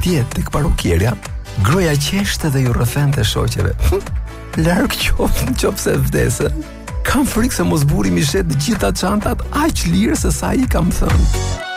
vjet tek parukierja, groja qeshte dhe ju rrëthente shoqeve. Larg qofse vdese. Kam frikë se mos buri mi shet të gjitha çantat aq lirë se sa i kam thënë.